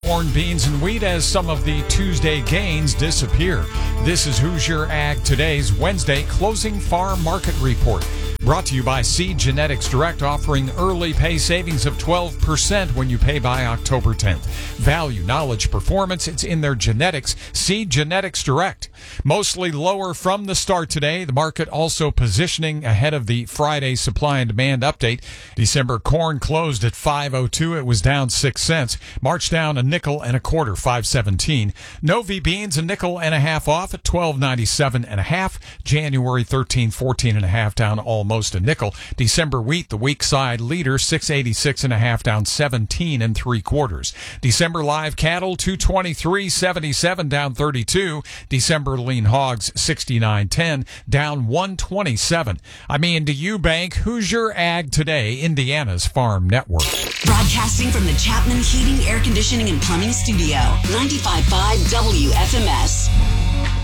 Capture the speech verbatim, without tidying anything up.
Corn, beans, and wheat as some of the Tuesday gains disappear. This is Hoosier Ag Today's Wednesday closing farm market report. Brought to you by Seed Genetics Direct, offering early pay savings of twelve percent when you pay by October tenth. Value, knowledge, performance, it's in their genetics. Seed Genetics Direct. Mostly lower from the start today. The market also positioning ahead of the Friday supply and demand update. December corn closed at five oh two. It was down six cents. March down a nickel and a quarter, five seventeen. Novi beans a nickel and a half off at twelve ninety-seven and a half. January thirteen fourteen and a half, down almost a nickel. December wheat, the weak side leader, six eighty-six and a half, down seventeen and three quarters. December live cattle two twenty-three seventy-seven, down thirty-two. December lean hogs sixty-nine ten, down one twenty-seven. I'm Ian DeEubank, Hoosier Ag Today, Indiana's Farm Network. Broadcasting from the Chapman Heating, Air Conditioning, and Plumbing Studio, ninety-five point five W F M S.